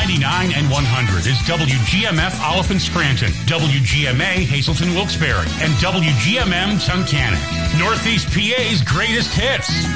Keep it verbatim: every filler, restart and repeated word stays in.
ninety-nine and one hundred is W G M F Oliphant Scranton, W G M A Hazleton Wilkes-Barre, and W G M M Tunkhannock. Northeast P A's greatest hits.